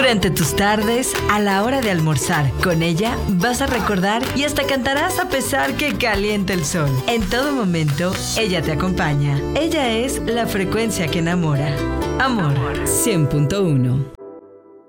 Durante tus tardes, a la hora de almorzar, con ella vas a recordar y hasta cantarás a pesar que caliente el sol. En todo momento, ella te acompaña. Ella es la frecuencia que enamora. Amor 100.1.